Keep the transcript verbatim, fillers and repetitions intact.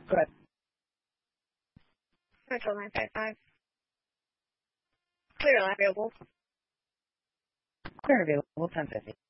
Good. Metro nine five five. Clear line available. Clear available, ten fifty.